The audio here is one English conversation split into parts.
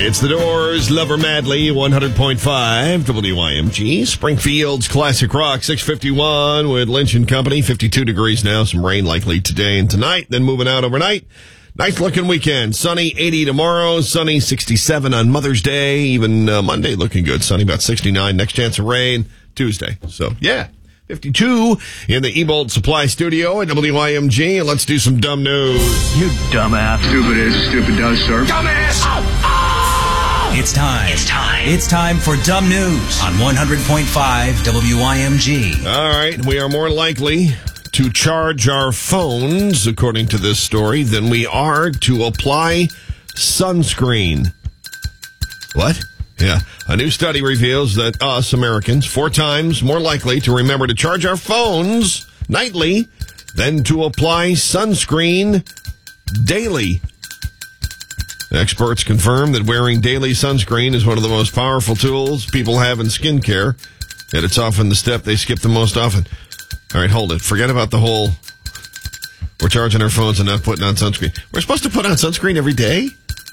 It's The Doors, Lover Madly, 100.5 WYMG. Springfield's Classic Rock, 651 with Lynch & Company, 52 degrees now. Some rain likely today and tonight, then moving out overnight. Nice looking weekend. Sunny, 80 tomorrow. Sunny, 67 on Mother's Day. Even Monday looking good. Sunny, about 69. Next chance of rain, Tuesday. So, yeah. 52 in the Ebold Supply Studio at WYMG. Let's do some dumb news. You dumbass. Stupid is, stupid does, sir. Dumbass! It's time for Dumb News on 100.5 WYMG. All right, we are more likely to charge our phones, according to this story, than we are to apply sunscreen. What? Yeah. A new study reveals that us, Americans, 4 times more likely to remember to charge our phones nightly than to apply sunscreen daily. Experts confirm that wearing daily sunscreen is one of the most powerful tools people have in skincare, and it's often the step they skip the most often. All right, hold it. Forget about the whole we're charging our phones and not putting on sunscreen. We're supposed to put on sunscreen every day?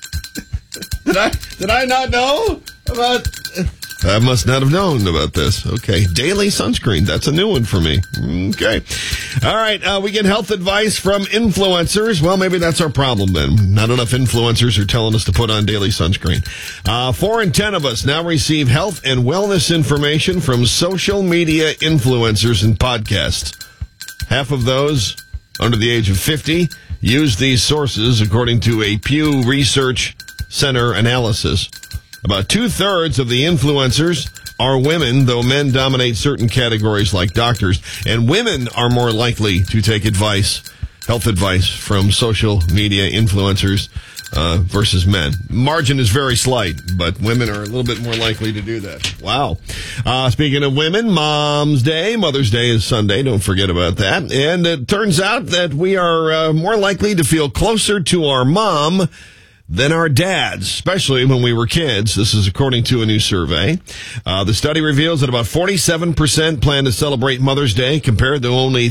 Did I not know about... I must not have known about this. Okay. Daily sunscreen. That's a new one for me. Okay. All right. We get health advice from influencers. Well, maybe that's our problem then. Not enough influencers are telling us to put on daily sunscreen. 4 in 10 of us now receive health and wellness information from social media influencers and podcasts. Half of those under the age of 50 use these sources, according to a Pew Research Center analysis. About 2/3 of the influencers are women, though men dominate certain categories like doctors. And women are more likely to take health advice from social media influencers versus men. Margin is very slight, but women are a little bit more likely to do that. Wow. Speaking of women, Mom's Day, Mother's Day is Sunday. Don't forget about that. And it turns out that we are more likely to feel closer to our mom than our dads, especially when we were kids. This is according to a new survey. The study reveals that about 47% plan to celebrate Mother's Day compared to only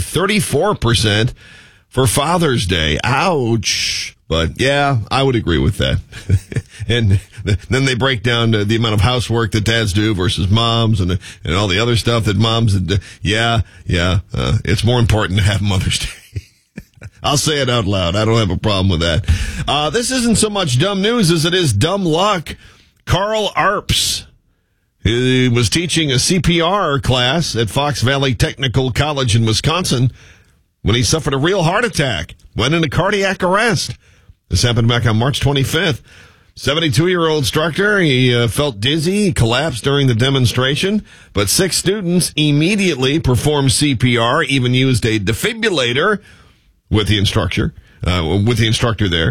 34% for Father's Day. Ouch. But yeah, I would agree with that. And then they break down the amount of housework that dads do versus moms and all the other stuff that moms do. Yeah. It's more important to have Mother's Day. I'll say it out loud. I don't have a problem with that. This isn't so much dumb news as it is dumb luck. Carl Arps, he was teaching a CPR class at Fox Valley Technical College in Wisconsin when he suffered a real heart attack, went into cardiac arrest. This happened back on March 25th. 72-year-old instructor, he felt dizzy, he collapsed during the demonstration, but 6 students immediately performed CPR, even used a defibrillator with the instructor there,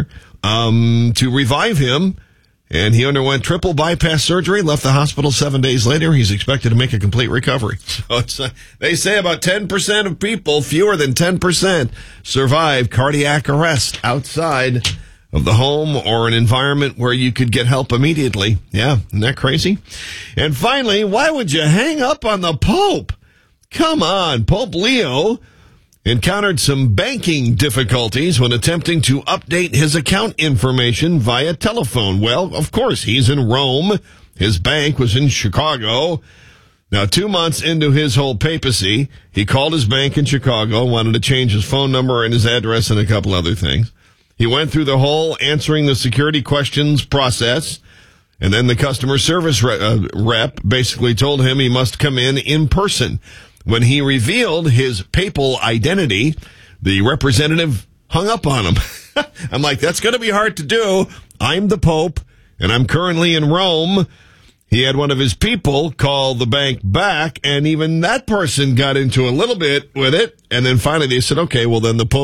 to revive him. And he underwent triple bypass surgery, left the hospital 7 days later. He's expected to make a complete recovery. So they say about 10% of people, fewer than 10%, survive cardiac arrest outside of the home or an environment where you could get help immediately. Yeah, isn't that crazy? And finally, why would you hang up on the Pope? Come on, Pope Leo encountered some banking difficulties when attempting to update his account information via telephone. Well, of course, he's in Rome. His bank was in Chicago. Now, 2 months into his whole papacy, he called his bank in Chicago, wanted to change his phone number and his address and a couple other things. He went through the whole answering the security questions process, and then the customer service rep basically told him he must come in person. When he revealed his papal identity, the representative hung up on him. I'm like, that's going to be hard to do. I'm the Pope, and I'm currently in Rome. He had one of his people call the bank back, and even that person got into a little bit with it. And then finally they said, okay, well, then the Pope